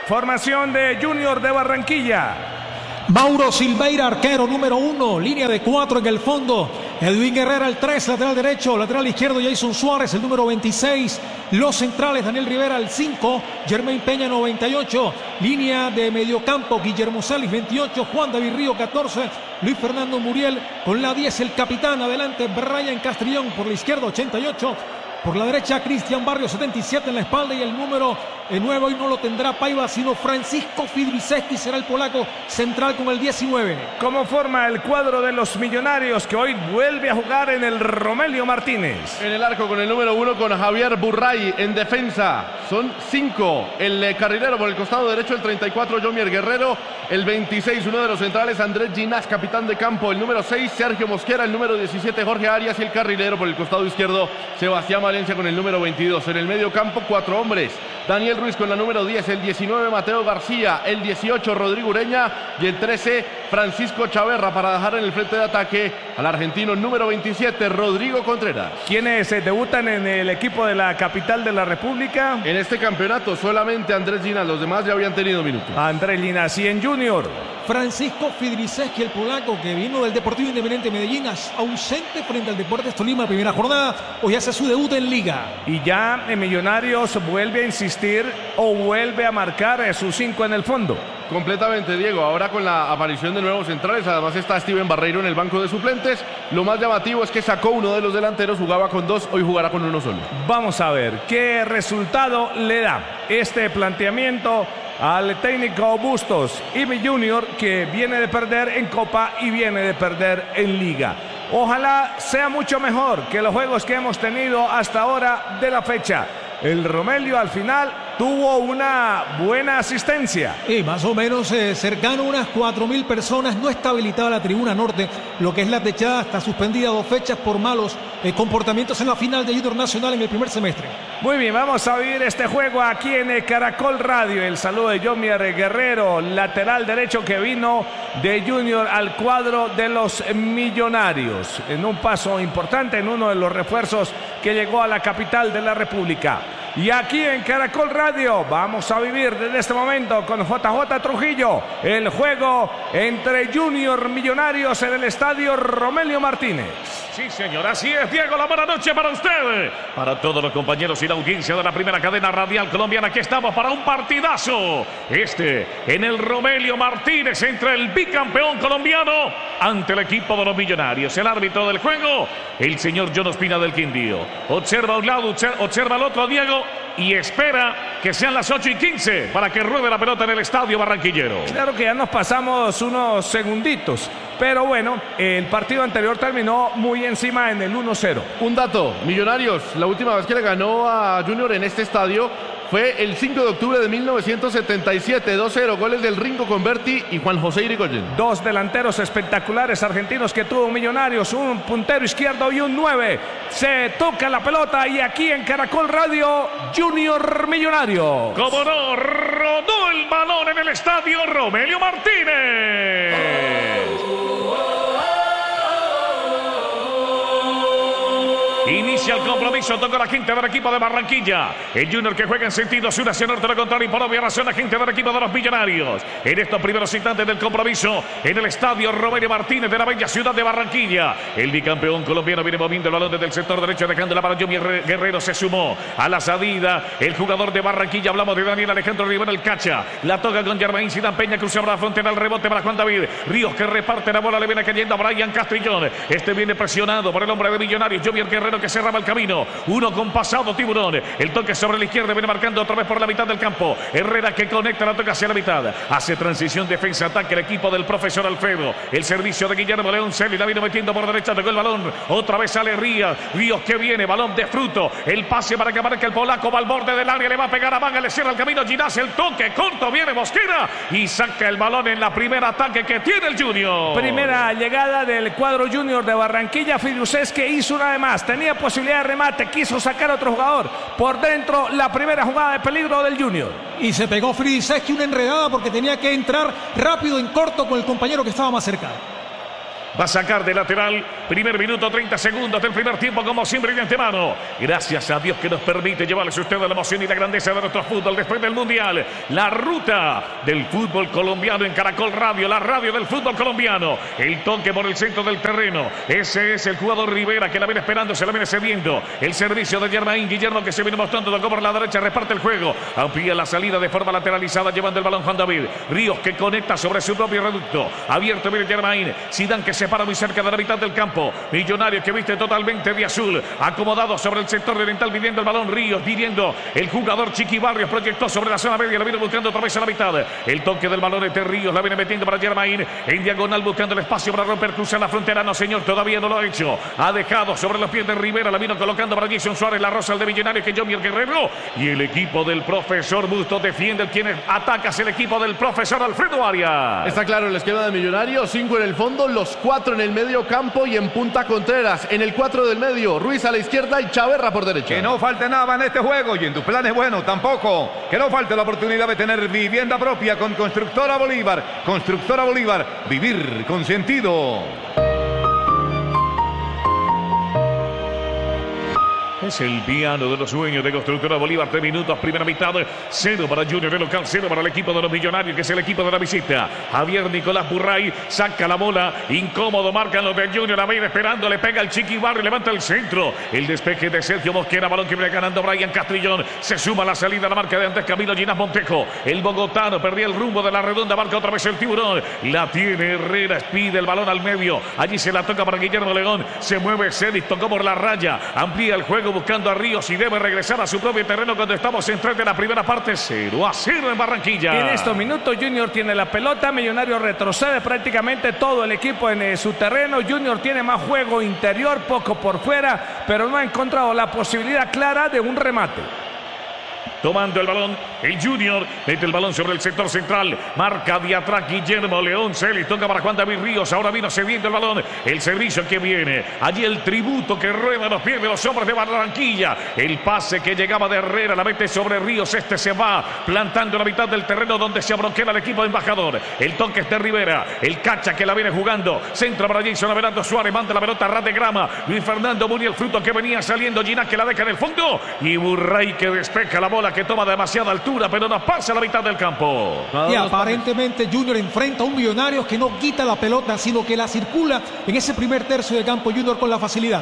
Formación de Junior de Barranquilla. Mauro Silveira, arquero número 1, línea de 4 en el fondo. Edwin Herrera, el 3, lateral derecho. Lateral izquierdo, Jason Suárez, el número 26. Los centrales, Daniel Rivera, el 5. Jermaine Peña, 98. Línea de mediocampo, Guillermo Celis, 28. Juan David Río, 14. Luis Fernando Muriel con la 10, el capitán. Adelante, Brian Castrillón por la izquierda, 88. Por la derecha, Cristian Barrio, 77 en la espalda. Y el número 9 hoy no lo tendrá Paiva, sino Francisco Fidriseski, será el polaco central con el 19. ¿Cómo forma el cuadro de los Millonarios, que hoy vuelve a jugar en el Romelio Martínez? En el arco con el número 1 con Javier Burray. En defensa son 5. El carrilero por el costado derecho, el 34, Jomier Guerrero. El 26, uno de los centrales, Andrés Ginás, capitán de campo. El número 6, Sergio Mosquera. El número 17, Jorge Arias. Y el carrilero por el costado izquierdo, Sebastián Valencia con el número 22. En el medio campo, 4 hombres. Daniel Ruiz con la número 10, el 19, Mateo García, el 18, Rodrigo Ureña y el 13, Francisco Chaverra, para dejar en el frente de ataque al argentino número 27, Rodrigo Contreras. ¿Quiénes debutan en el equipo de la capital de la República? En este campeonato solamente Andrés Ginás, los demás ya habían tenido minutos. Andrés Ginás. Y en Junior, Francisco Fidriseski, el polaco que vino del Deportivo Independiente Medellín, ausente frente al Deportes Tolima, primera jornada. Hoy hace su debut en Liga. Y ya en Millonarios vuelve a insistir o vuelve a marcar sus 5 en el fondo. Completamente, Diego. Ahora con la aparición de nuevos centrales, además está Steven Barreiro en el banco de suplentes. Lo más llamativo es que sacó uno de los delanteros, jugaba con 2, hoy jugará con 1 solo. Vamos a ver qué resultado le da este planteamiento al técnico Bustos y mi Junior, que viene de perder en Copa y viene de perder en Liga. Ojalá sea mucho mejor que los juegos que hemos tenido hasta ahora de la fecha. El Romelio al final tuvo una buena asistencia. Y más o menos cercano a unas 4.000 personas. No está habilitada la tribuna norte. Lo que es la techada está suspendida 2 fechas por malos comportamientos en la final de Junior Nacional en el primer semestre. Muy bien, vamos a vivir este juego aquí en Caracol Radio. El saludo de Jomier Guerrero, lateral derecho que vino de Junior al cuadro de los Millonarios. En un paso importante, en uno de los refuerzos que llegó a la capital de la República. Y aquí en Caracol Radio vamos a vivir desde este momento con JJ Trujillo el juego entre Junior Millonarios en el estadio Romelio Martínez. Sí, señor, así es, Diego, la buena noche para usted, para todos los compañeros y la audiencia de la primera cadena radial colombiana. Aquí estamos para un partidazo, en el Romelio Martínez, entre el bicampeón colombiano ante el equipo de los Millonarios. El árbitro del juego, el señor John Ospina del Quindío. Observa a un lado, observa al otro, Diego, y espera que sean las 8:15 para que ruede la pelota en el estadio barranquillero. Claro que ya nos pasamos unos segunditos, pero bueno, el partido anterior terminó muy encima en el 1-0. Un dato, Millonarios, la última vez que le ganó a Junior en este estadio fue el 5 de octubre de 1977, 2-0, goles del Ringo Converti y Juan José Irigoyen. 2 delanteros espectaculares argentinos que tuvo Millonarios, un puntero izquierdo y un 9. Se toca la pelota y aquí en Caracol Radio, Junior Millonario. Como no, rodó el balón en el estadio Romelio Martínez. Inicia el compromiso, toca la gente del equipo de Barranquilla. El Junior que juega en sentido sur hacia norte, lo contrario, y por obvia razón la gente del equipo de los Millonarios. En estos primeros instantes del compromiso, en el estadio Romelio Martínez de la bella ciudad de Barranquilla. El bicampeón colombiano viene moviendo el balón desde el sector derecho, dejándola para Jomier Guerrero. Se sumó a la salida el jugador de Barranquilla. Hablamos de Daniel Alejandro Rivera, el Cacha. La toca con Jermaine Zidane Peña, cruzaba la frontera, el rebote para Juan David Ríos, que reparte la bola, le viene cayendo a Brian Castrillón. Viene presionado por el hombre de Millonarios, Jomier Guerrero, que cerraba el camino. Uno con pasado Tiburón. El toque sobre la izquierda, viene marcando otra vez por la mitad del campo. Herrera que conecta, la toca hacia la mitad. Hace transición, defensa, ataque el equipo del profesor Alfredo. El servicio de Guillermo León Celi, la vino metiendo por derecha, tocó el balón. Otra vez sale Ríos que viene, balón de fruto. El pase para que marque el polaco, va al borde del área, le va a pegar a Manga, le cierra el camino Ginás, el toque corto, viene Mosquera y saca el balón en la primera ataque que tiene el Junior. Primera llegada del cuadro Junior de Barranquilla. Fidrucés, que hizo una de más, tenía posibilidad de remate, quiso sacar a otro jugador por dentro. La primera jugada de peligro del Junior. Y se pegó Fidrucés, una enredada porque tenía que entrar rápido en corto con el compañero que estaba más cerca. Va a sacar de lateral Primer minuto, 30 segundos del primer tiempo, como siempre de antemano. Gracias a Dios que nos permite llevarles a ustedes la emoción y la grandeza de nuestro fútbol después del Mundial. La ruta del fútbol colombiano en Caracol Radio, la radio del fútbol colombiano. El toque por el centro del terreno. Ese es el jugador Rivera que la viene esperando, se la viene cediendo. El servicio de Germain Guillermo que se viene mostrando, tocó por la derecha, reparte el juego. Amplía la salida de forma lateralizada, llevando el balón Juan David. Ríos que conecta sobre su propio reducto. Abierto viene Germain. Zidane que se para muy cerca de la mitad del campo. Millonarios que viste totalmente de azul. Acomodado sobre el sector oriental, pidiendo el balón. Ríos pidiendo el jugador Chiqui Barrios. Proyectó sobre la zona media, la viene buscando otra vez a la mitad. El toque del balón de Ríos, la viene metiendo para Germain. En diagonal buscando el espacio para romper, cruzar la frontera. No, señor, todavía no lo ha hecho. Ha dejado sobre los pies de Rivera. La vino colocando para Jason Suárez. La rosa el de Millonarios que Jomier Guerrero. Y el equipo del profesor Bustos defiende. Quien ataca es el equipo del profesor Alfredo Arias. Está claro el esquema de Millonarios. 5 en el fondo, los 4 en el medio campo y en punta Contreras. En el 4 del medio, Ruiz a la izquierda y Chaverra por derecha. Que no falte nada en este juego y en tus planes, bueno, tampoco. Que no falte la oportunidad de tener vivienda propia con Constructora Bolívar. Constructora Bolívar, vivir con sentido. Es el piano de los sueños de Constructora Bolívar. 3 minutos, primera mitad. 0 para Junior de local, 0 para el equipo de los Millonarios, que es el equipo de la visita. Javier Nicolás Burray saca la bola. Incómodo, marcan los de Junior. A ver, esperando, le pega el Chiqui Barrio, levanta el centro. El despeje de Sergio Mosquera, balón que viene ganando Brian Castrillón. Se suma la salida a la marca de Andrés Camilo Ginás Montejo. El bogotano perdía el rumbo de la redonda, marca otra vez el Tiburón. La tiene Herrera, pide el balón al medio. Allí se la toca para Guillermo León. Se mueve Celis, tocó por la raya. Amplía el juego buscando a Ríos y debe regresar a su propio terreno cuando estamos en 3 de la primera parte. 0-0 en Barranquilla. En estos minutos Junior tiene la pelota, Millonarios retrocede prácticamente todo el equipo en su terreno. Junior tiene más juego interior, poco por fuera, pero no ha encontrado la posibilidad clara de un remate. Tomando el balón, el Junior mete el balón sobre el sector central. Marca de atrás Guillermo León. Celis toca para Juan David Ríos. Ahora vino cediendo el balón. El servicio que viene. Allí el tributo que rueda los pies de los hombres de Barranquilla. El pase que llegaba de Herrera. La mete sobre Ríos. Este se va plantando la mitad del terreno donde se abroquela el equipo de Embajador. El toque es de Rivera. El Cacha que la viene jugando. Centra para Jason Abelardo Suárez. Manda la pelota a ras de grama. Luis Fernando Muni, el fruto que venía saliendo. Ginás que la deja en el fondo. Y Burray que despeja la bola, que toma demasiada altura, pero no pasa la mitad del campo. Y aparentemente Junior enfrenta a un Millonarios que no quita la pelota, sino que la circula en ese primer tercio de campo Junior con la facilidad.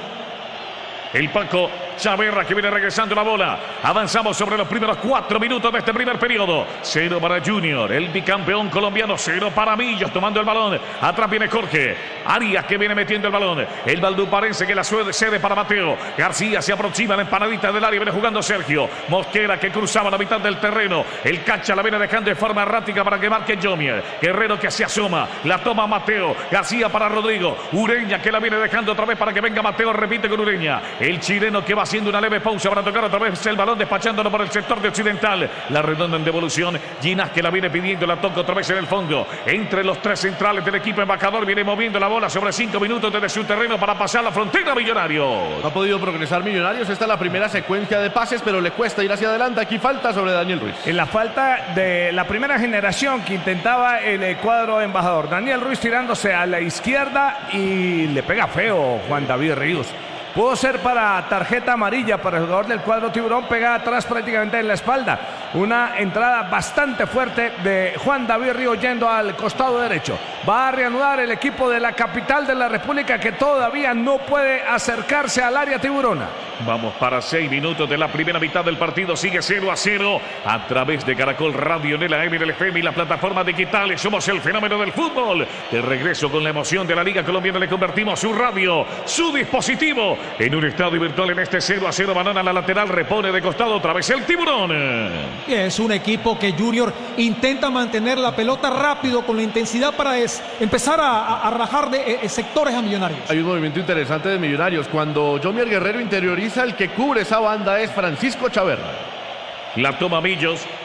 El Paco Chaverra que viene regresando la bola. Avanzamos sobre los primeros 4 minutos de este primer periodo. 0 para Junior, el bicampeón colombiano. 0 para Millos tomando el balón. Atrás viene Jorge Arias que viene metiendo el balón. El valduparense que la cede para Mateo. García se aproxima a la empanadita del área. Viene jugando Sergio Mosquera que cruzaba la mitad del terreno. El Cacha la viene dejando de forma errática para que marque Jomier. Guerrero que se asoma. La toma Mateo. García para Rodrigo. Ureña que la viene dejando otra vez para que venga Mateo. Repite con Ureña. El chileno que va haciendo una leve pausa para tocar otra vez el balón, despachándolo por el sector de Occidental. La redonda en devolución. Ginás que la viene pidiendo, la toca otra vez en el fondo. Entre los 3 centrales del equipo Embajador viene moviendo la bola sobre 5 minutos desde su terreno para pasar la frontera Millonarios. No ha podido progresar Millonarios. Esta es la primera secuencia de pases, pero le cuesta ir hacia adelante. Aquí falta sobre Daniel Ruiz. En la falta de la primera generación que intentaba el cuadro Embajador. Daniel Ruiz tirándose a la izquierda y le pega feo Juan David Ríos. Pudo ser para tarjeta amarilla para el jugador del cuadro Tiburón, pegada atrás prácticamente en la espalda. Una entrada bastante fuerte de Juan David Ríos yendo al costado derecho. Va a reanudar el equipo de la capital de la República que todavía no puede acercarse al área tiburona. Vamos para 6 minutos de la primera mitad del partido. Sigue 0-0 a través de Caracol Radio, en el AM, en el FM y las plataformas digitales. Somos el fenómeno del fútbol. De regreso con la emoción de la Liga Colombiana, le convertimos su radio, su dispositivo, en un estadio virtual. En este 0-0, Banana a la lateral, repone de costado otra vez el Tiburón. Y es un equipo que Junior intenta mantener la pelota rápido con la intensidad para empezar a rajar de sectores a Millonarios. Hay un movimiento interesante de Millonarios. Cuando Jomier Guerrero interioriza, el que cubre esa banda es Francisco Chaverra. La toma Millos.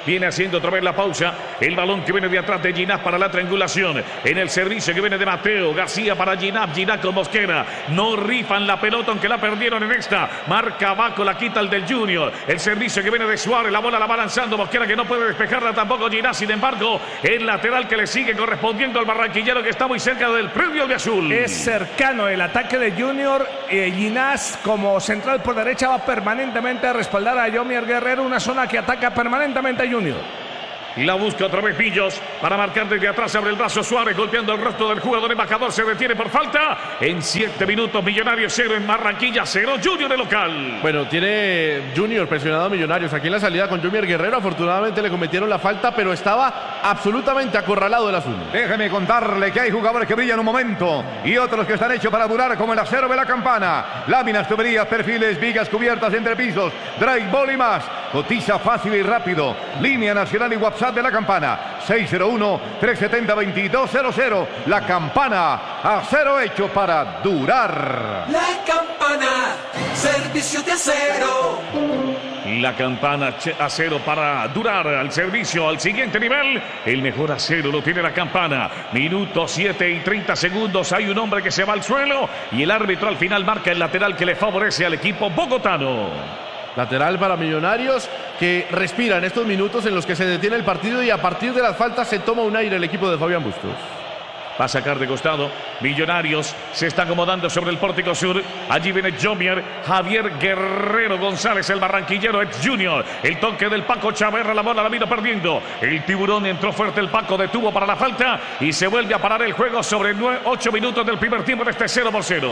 Viene haciendo otra vez la pausa. El balón que viene de atrás de Ginás para la triangulación. En el servicio que viene de Mateo García para Ginás. Ginás con Mosquera. No rifan la pelota aunque la perdieron en esta. Marca abajo, la quita el del Junior. El servicio que viene de Suárez. La bola la va lanzando Mosquera que no puede despejarla tampoco Ginás. Sin embargo, el lateral que le sigue correspondiendo al barranquillero que está muy cerca del premio de azul. Es cercano el ataque de Junior. Ginás como central por derecha va permanentemente a respaldar a Yomier Guerrero. Una zona que ataca permanentemente a Junior. La busca otra vez Pillos para marcar desde atrás. Abre el brazo Suárez golpeando el rostro del jugador embajador. Se detiene por falta. En 7 minutos Millonarios 0 en Barranquilla 0 Junior de local. Bueno, tiene Junior presionado a Millonarios. Aquí en la salida con Yomier Guerrero. Afortunadamente le cometieron la falta, pero estaba absolutamente acorralado el azul. Déjeme contarle que hay jugadores que brillan un momento y otros que están hechos para durar, como el acero de la campana. Láminas, tuberías, perfiles, vigas, cubiertas, entrepisos, drywall y más. Cotiza fácil y rápido. Línea nacional y WhatsApp de la campana 601-370-2200. La campana, acero hecho para durar. La campana, servicio de acero. La campana acero para durar al servicio al siguiente nivel. El mejor acero lo tiene la campana. Minuto 7 y 30 segundos. Hay un hombre que se va al suelo y el árbitro al final marca el lateral que le favorece al equipo bogotano. Lateral para Millonarios que respira en estos minutos en los que se detiene el partido y a partir de las faltas se toma un aire el equipo de Fabián Bustos. Va a sacar de costado. Millonarios se está acomodando sobre el pórtico sur. Allí viene Yomier, Javier Guerrero González, el barranquillero ex Junior. El toque del Paco Chaverra, la bola la vino perdiendo. El tiburón entró fuerte, el Paco detuvo para la falta y se vuelve a parar el juego sobre 8 minutos del primer tiempo de este 0-0.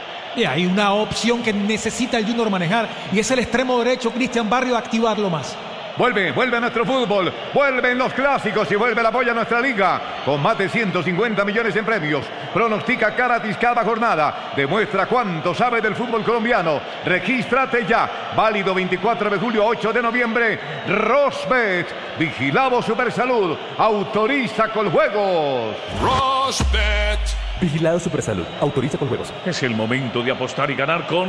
Y hay una opción que necesita el Junior manejar y es el extremo derecho, Cristian Barrio, activarlo más. Vuelve a nuestro fútbol, vuelven los clásicos y vuelve el apoyo a nuestra liga. Con más de 150 millones en premios. Pronostica gratis cada jornada. Demuestra cuánto sabe del fútbol colombiano. Regístrate ya. Válido 24 de julio, 8 de noviembre. Rosbet. Vigilado Supersalud. Autoriza con juegos. Rosbet. Vigilado Supersalud. Autoriza con juegos. Es el momento de apostar y ganar con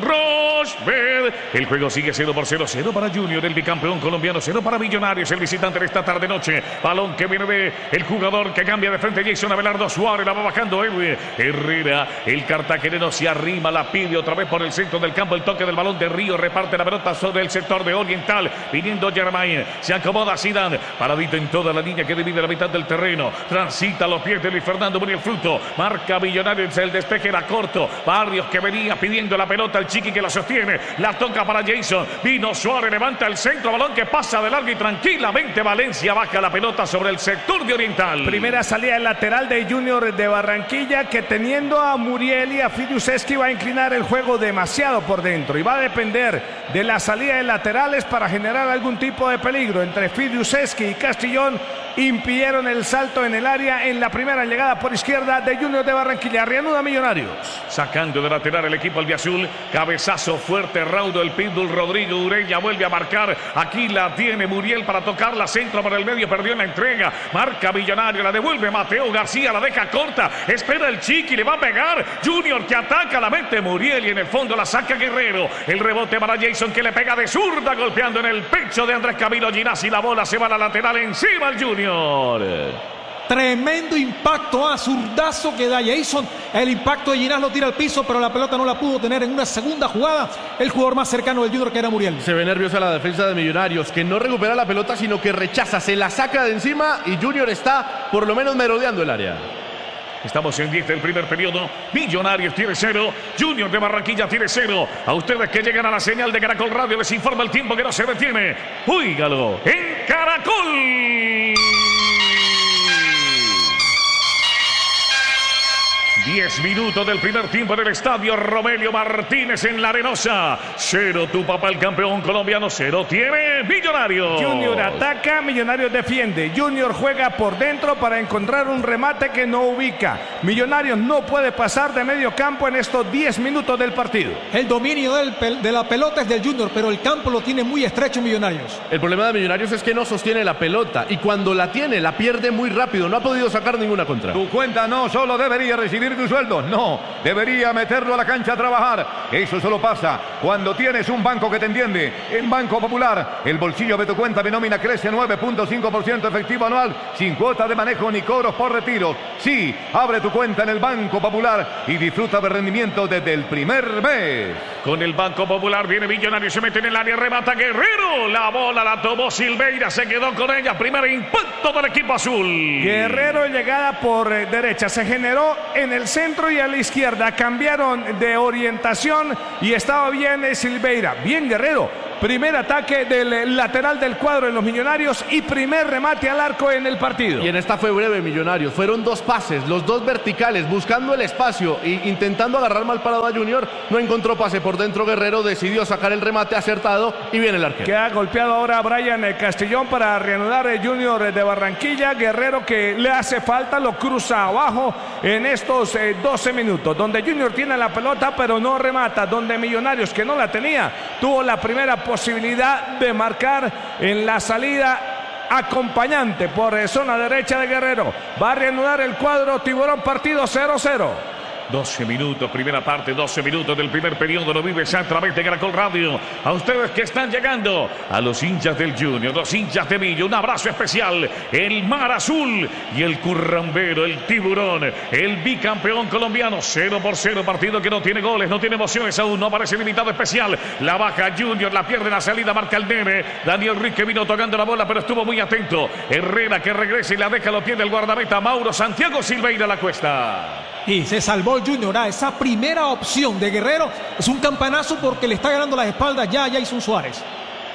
Rosbet. El juego sigue 0-0. 0 para Junior, el bicampeón colombiano. 0 para Millonarios, el visitante de esta tarde-noche. Balón que viene de el jugador que cambia de frente. Jason Abelardo Suárez. La va bajando Edwin Herrera. El cartagenero se arrima, la pide otra vez por el centro del campo. El toque del balón de Río. Reparte la pelota sobre el sector de Oriental. Viniendo Germain. Se acomoda Zidane. Paradito en toda la línea que divide la mitad del terreno. Transita los pies de Luis Fernando Muriel Fruto. Marca Millonarios, el despeje era corto. Barrios que venía pidiendo la pelota, el Chiqui que la sostiene, la toca para Jason. Vino Suárez, levanta el centro, balón que pasa de largo y tranquilamente Valencia baja la pelota sobre el sector de Oriental. Primera salida del lateral de Junior de Barranquilla, que teniendo a Muriel y a Fidiuseski va a inclinar el juego demasiado por dentro y va a depender de la salida de laterales para generar algún tipo de peligro. Entre Fidiuseski y Castillón impidieron el salto en el área en la primera llegada por izquierda de Junior de Barranquilla. Reanuda Millonarios. Sacando de lateral el equipo albiazul. Cabezazo fuerte, raudo el Pitbull. Rodrigo Ureña vuelve a marcar. Aquí la tiene Muriel para tocarla. Centro por el medio, perdió en la entrega. Marca Millonario, la devuelve Mateo García, la deja corta. Espera el Chiqui, le va a pegar. Junior que ataca, la mete Muriel y en el fondo la saca Guerrero. El rebote para Jason que le pega de zurda, golpeando en el pecho de Andrés Camilo Ginás y la bola se va a la lateral encima al Junior. Tremendo impacto a zurdazo que da Jason. El impacto de Ginás lo tira al piso, pero la pelota no la pudo tener en una segunda jugada el jugador más cercano del Junior, que era Muriel. Se ve nerviosa la defensa de Millonarios, que no recupera la pelota sino que rechaza, se la saca de encima y Junior está por lo menos merodeando el área. Estamos en 10 del primer periodo. Millonarios tiene 0. Junior de Barranquilla tiene 0. A ustedes que llegan a la señal de Caracol Radio les informa el tiempo que no se detiene. Óigalo en Caracol. 10 minutos del primer tiempo del estadio Romelio Martínez en La Arenosa. 0 tu papá el campeón colombiano, 0 tiene Millonarios. Junior ataca, Millonarios defiende. Junior juega por dentro para encontrar un remate que no ubica. Millonarios no puede pasar de medio campo en estos 10 minutos del partido. El dominio de la pelota es del Junior, pero el campo lo tiene muy estrecho Millonarios. El problema de Millonarios es que no sostiene la pelota y cuando la tiene la pierde muy rápido. No ha podido sacar ninguna contra. Tu cuenta no solo debería recibir tu sueldo. No, debería meterlo a la cancha a trabajar. Eso solo pasa cuando tienes un banco que te entiende. En Banco Popular, el bolsillo de tu cuenta de nómina crece a 9.5% efectivo anual, sin cuota de manejo ni cobros por retiro. Sí, abre tu cuenta en el Banco Popular y disfruta de rendimiento desde el primer mes. Con el Banco Popular viene Millonario, se mete en el área, remata Guerrero. La bola la tomó Silveira, se quedó con ella. Primer impacto del equipo azul. Guerrero, llegada por derecha, se generó en el centro y a la izquierda. Cambiaron de orientación y estaba bien Silveira. Bien Guerrero. Primer ataque del lateral del cuadro en los Millonarios y primer remate al arco en el partido. Y en esta fue breve, Millonarios. Fueron dos pases, los dos verticales, buscando el espacio e intentando agarrar mal parado a Junior. No encontró pase por dentro. Guerrero decidió sacar el remate acertado y viene el arquero. Que ha golpeado ahora a Brian Castillón para reanudar el Junior de Barranquilla. Guerrero, que le hace falta, lo cruza abajo en estos 12 minutos. Donde Junior tiene la pelota pero no remata. Donde Millonarios, que no la tenía, tuvo la primera posibilidad de marcar en la salida acompañante por zona derecha de Guerrero. Va a reanudar el cuadro Tiburón, partido 0-0. 12 minutos, primera parte, 12 minutos del primer periodo. Lo vive a través de Caracol Radio. A ustedes que están llegando, a los hinchas del Junior, los hinchas de Millo, un abrazo especial. El Mar Azul y el Currambero, el Tiburón, el bicampeón colombiano. 0-0, partido que no tiene goles, no tiene emociones aún, no aparece limitado especial. La baja Junior, la pierde en la salida, marca el nene. Daniel Ruiz, que vino tocando la bola, pero estuvo muy atento. Herrera, que regresa y la deja a los pies del guardameta Mauro Santiago Silveira la cuesta. Y se salvó el Junior a esa primera opción de Guerrero. Es un campanazo porque le está ganando las espaldas ya a Jason Suárez.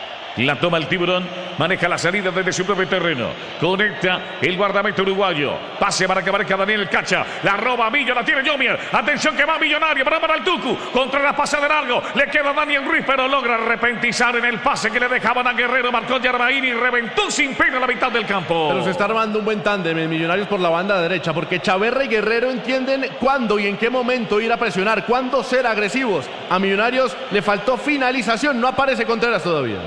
La toma el Tiburón, maneja la salida desde su propio terreno. Conecta el guardameta uruguayo. Pase para que marque a Daniel Cacha. La roba Millo, la tiene Yomier. Atención que va Millonario, para el Tucu. Contra la pase de largo. Le queda Daniel Ruiz, pero logra repentizar en el pase que le dejaban a Guerrero. Marcó Yarmaín y reventó sin pena la mitad del campo. Pero se está armando un buen tándem en Millonarios por la banda derecha, porque Chaverra y Guerrero entienden cuándo y en qué momento ir a presionar, cuándo ser agresivos. A Millonarios le faltó finalización, no aparece Contreras todavía.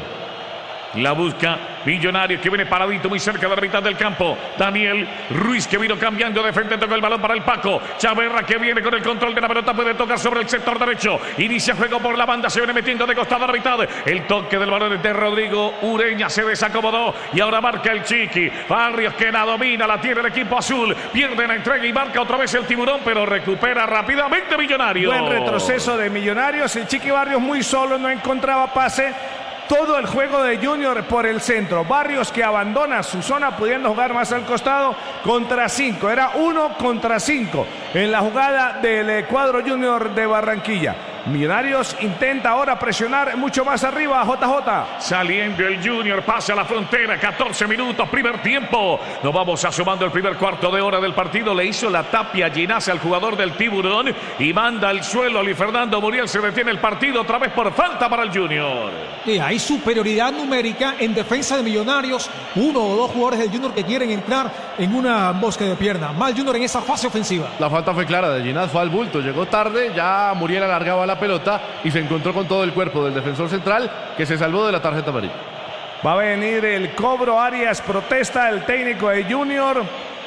La busca Millonarios, que viene paradito muy cerca de la mitad del campo. Daniel Ruiz, que vino cambiando de frente, tocó el balón para el Paco. Chaverra, que viene con el control de la pelota, puede tocar sobre el sector derecho. Inicia juego por la banda, se viene metiendo de costado a la mitad. El toque del balón es de Rodrigo Ureña, se desacomodó y ahora marca el Chiqui. Barrios, que la domina, la tiene el equipo azul. Pierde la entrega y marca otra vez el Tiburón, pero recupera rápidamente Millonarios. Buen retroceso de Millonarios. El Chiqui Barrios muy solo, no encontraba pase. Todo el juego de Junior por el centro. Barrios, que abandona su zona pudiendo jugar más al costado, contra 5. Era 1 contra 5 en la jugada del cuadro Junior de Barranquilla. Millonarios intenta ahora presionar mucho más arriba a JJ. Saliendo el Junior, pasa a la frontera, 14 minutos, primer tiempo. Nos vamos asomando el primer cuarto de hora del partido. Le hizo la tapia Ginás al jugador del Tiburón y manda al suelo a Luis Fernando Muriel. Se detiene el partido otra vez por falta para el Junior. Y hay superioridad numérica en defensa de Millonarios. Uno o dos jugadores del Junior que quieren entrar en una bosque de pierna. Mal Junior en esa fase ofensiva. La falta fue clara de Ginás, fue al bulto, llegó tarde, ya Muriel alargaba la pelota y se encontró con todo el cuerpo del defensor central, que se salvó de la tarjeta amarilla. Va a venir el cobro. Arias protesta, el técnico de Junior.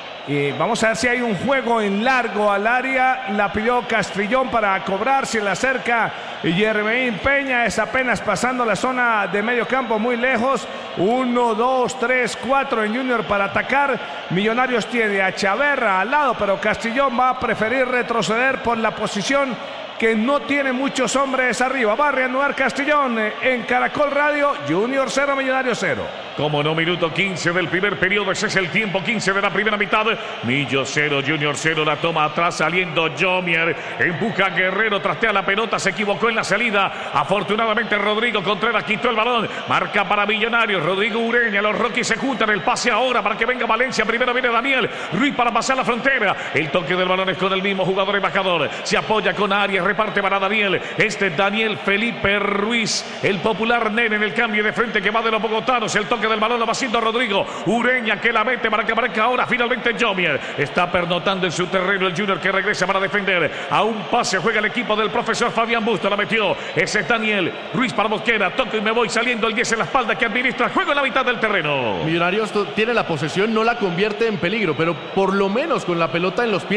Y vamos a ver si hay un juego en largo al área. La pidió Castrillón para cobrar. Se le acerca Yermeín Peña. Es apenas pasando la zona de medio campo, muy lejos. 1, 2, 3, 4 en Junior para atacar. Millonarios tiene a Chaverra al lado, pero Castrillón va a preferir retroceder por la posición que no tiene muchos hombres arriba. Va a reanudar Castrillón en Caracol Radio. Junior 0, Millonarios 0. Como no, minuto 15 del primer periodo. Ese es el tiempo 15 de la primera mitad. Millo 0, Junior 0. La toma atrás, saliendo Yomier. Empuja a Guerrero, trastea la pelota. Se equivocó en la salida. Afortunadamente Rodrigo Contreras quitó el balón. Marca para Millonarios. Rodrigo Ureña. Los Rockies se juntan. El pase ahora para que venga Valencia. Primero viene Daniel Ruiz para pasar la frontera. El toque del balón es con el mismo jugador embajador. Se apoya con Arias. Reparte para Daniel. Daniel Felipe Ruiz. El popular nene en el cambio de frente que va de los bogotanos. El toque del balón lo va haciendo Rodrigo Ureña, que la mete para que marca ahora finalmente Yomier. Está pernotando en su terreno el Junior, que regresa para defender. A un pase juega el equipo del profesor Fabián Busto. La metió. Ese es Daniel Ruiz para Mosquera. Toco y me voy, saliendo el 10 en la espalda, que administra juego en la mitad del terreno. Millonarios tiene la posesión, no la convierte en peligro, pero por lo menos con la pelota en los pies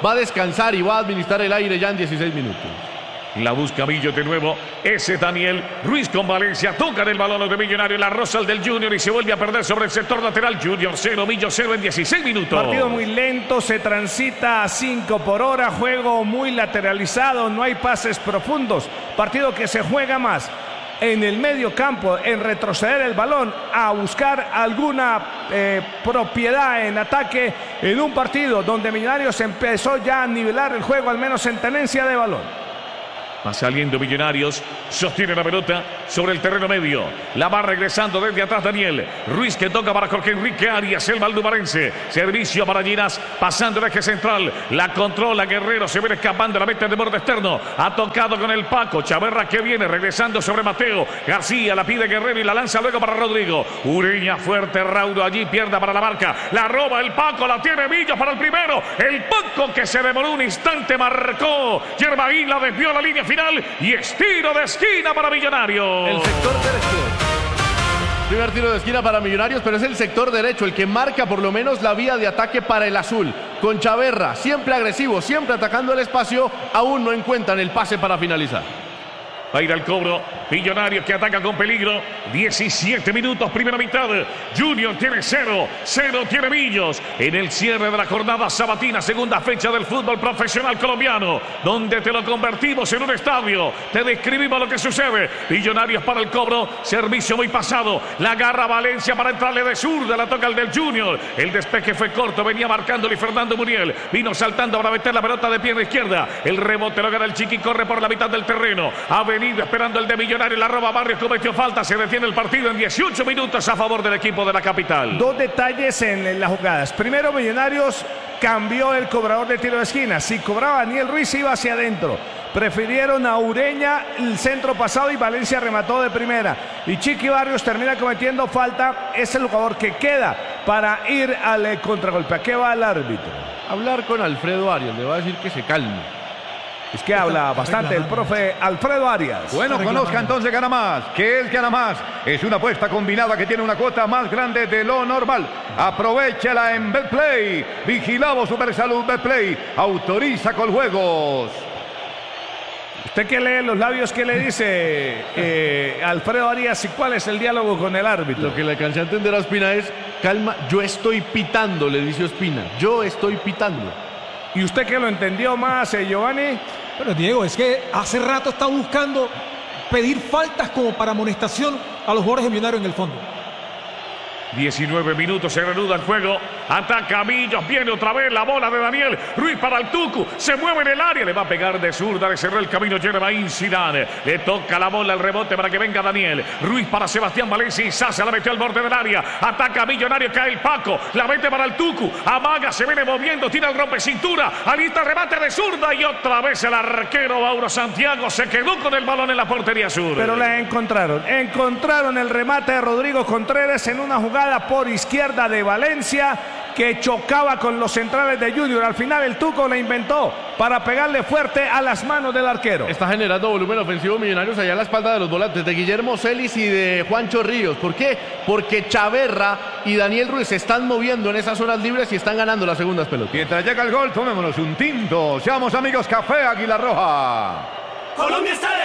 va a descansar y va a administrar el aire ya en 16 minutos. La busca Millo de nuevo. Ese Daniel Ruiz con Valencia. Tocan el balón de Millonario. La roza el del Junior y se vuelve a perder sobre el sector lateral. Junior 0, Millo 0 en 16 minutos. Partido muy lento, se transita a 5 por hora. Juego muy lateralizado, no hay pases profundos. Partido que se juega más en el medio campo, en retroceder el balón, a buscar alguna propiedad en ataque en un partido donde Millonarios empezó ya a nivelar el juego, al menos en tenencia de balón. Va saliendo Millonarios, sostiene la pelota sobre el terreno medio. La va regresando desde atrás Daniel Ruiz, que toca para Jorge Enrique Arias, el valdumarense. Servicio para Ginás, pasando el eje central. La controla Guerrero, se viene escapando, la mete de borde externo. Ha tocado con el Paco. Chaverra que viene regresando sobre Mateo. García la pide Guerrero y la lanza luego para Rodrigo. Ureña fuerte, raudo allí, pierda para la marca. La roba el Paco, la tiene Millo para el primero. El Paco que se demoró un instante, marcó. Yermaín la desvió a la línea final y es tiro de esquina para Millonarios. El sector derecho. Primer tiro de esquina para Millonarios, pero es el sector derecho el que marca por lo menos la vía de ataque para el azul. Con Chaverra, siempre agresivo, siempre atacando el espacio, aún no encuentran el pase para finalizar. Va a ir al cobro. Millonarios que ataca con peligro. 17 minutos, primera mitad. Junior tiene 0 tiene Millos. En el cierre de la jornada sabatina, segunda fecha del fútbol profesional colombiano, donde te lo convertimos en un estadio. Te describimos lo que sucede. Millonarios para el cobro. Servicio muy pasado. La agarra Valencia para entrarle de zurda. La toca el del Junior. El despeje fue corto. Venía marcándole Fernando Muriel. Vino saltando para meter la pelota de pierna izquierda. El rebote lo gana el Chiqui. Corre por la mitad del terreno. Ha venido esperando el de Millonarios. La roba Barrios, cometió falta. Se detiene el partido en 18 minutos a favor del equipo de la capital. Dos detalles en las jugadas. Primero, Millonarios cambió el cobrador de tiro de esquina. Si cobraba Daniel Ruiz, iba hacia adentro. Prefirieron a Ureña el centro pasado y Valencia remató de primera. Y Chiqui Barrios termina cometiendo falta. Es el jugador que queda para ir al contragolpe. ¿A qué va el árbitro? Hablar con Alfredo Arias, le va a decir que se calme. Es que habla bastante el profe Alfredo Arias. Bueno, conozca entonces Gana Más. ¿Qué es Gana Más? Es una apuesta combinada que tiene una cuota más grande de lo normal. Aprovechala en Betplay. Vigilado Supersalud Betplay. Autoriza con juegos. Usted que lee los labios, ¿qué le dice Alfredo Arias y cuál es el diálogo con el árbitro? Lo que le alcancé a entender a Ospina es: calma, yo estoy pitando, le dice Ospina. Yo estoy pitando. ¿Y usted que lo entendió más, Giovanni? Pero Diego, es que hace rato está buscando pedir faltas como para amonestación a los jugadores de Millonarios en el fondo. 19 minutos, se reanuda el juego. Ataca Millos, viene otra vez la bola de Daniel Ruiz para el Tucu. Se mueve en el área, le va a pegar de zurda, le cerró el camino Yermaín Zidane. Le toca la bola, el rebote para que venga Daniel Ruiz para Sebastián Valencia y Sasa la metió al borde del área. Ataca Millonario, cae el Paco, la mete para el Tucu. Amaga, se viene moviendo, tira el rompecintura. Alista el remate de zurda y otra vez el arquero Mauro Santiago se quedó con el balón en la portería sur. Pero la encontraron. Encontraron el remate de Rodrigo Contreras en una jugada por izquierda de Valencia que chocaba con los centrales de Junior. Al final el Tuco la inventó para pegarle fuerte a las manos del arquero. Está generando volumen ofensivo Millonarios allá a la espalda de los volantes de Guillermo Celis y de Juancho Ríos. ¿Por qué? Porque Chaverra y Daniel Ruiz se están moviendo en esas zonas libres y están ganando las segundas pelotas. Mientras llega el gol, tomémonos un tinto. Seamos amigos, Café Águila Roja. Colombia está